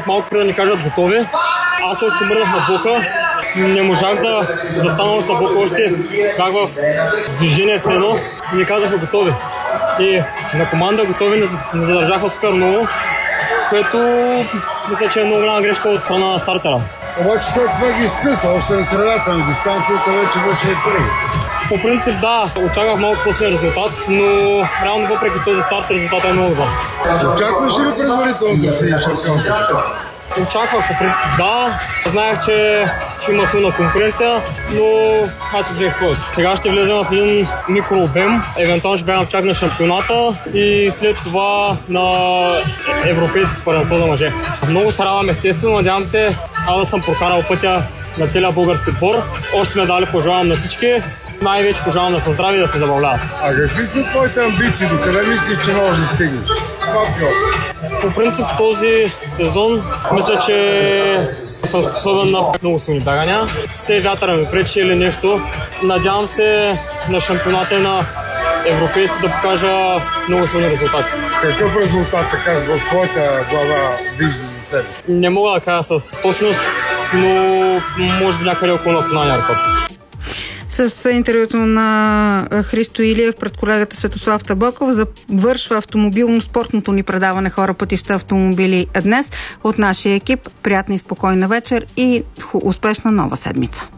чаках малко преди да ни кажат готови. Аз още се мърдах на блока. Не можах да застана още на блока, още бях в движение все едно и ни казаха готови. И на команда готови не задържаха супер много, което мисля, че е много голяма грешка от страна на стартера. Обаче след това ги изкъса, още на средата на дистанцията вече беше и първи. По принцип да, очаквах малко по-силен резултат, но реално въпреки този старт резултатът е много добър. Очакваш ли предварително да си шампион? Очаквах по принцип да. Знаех, че има силна конкуренция, но аз си взех своето. Сега ще влезем в един микрообем, евентуално ще бягам чак на шампионата и след това на европейското първенство за мъже. Много се радвам естествено, надявам се аз да съм прокарал пътя на целия български отбор. Още медали пожелавам на всички. Най-вече пожелавам да са здрави и да се забавляват. А какви са твоите амбиции? До къде мислиш, че можеш да стигнеш? По принцип този сезон мисля, че съм способен на много силни бягания. Все вятъра ми пречи или нещо. Надявам се на шампионата на европейско да покажа много силни резултати. Какъв резултат така в твоята глава виждаш за себе си? Не мога да кажа с точност, но може би някъде около националния рекорд. С интервюто на Христо Илиев пред колегата Светослав Табаков завършва автомобилно-спортното ни предаване Хора, пътища, автомобили днес. От нашия екип приятна и спокойна вечер и успешна нова седмица.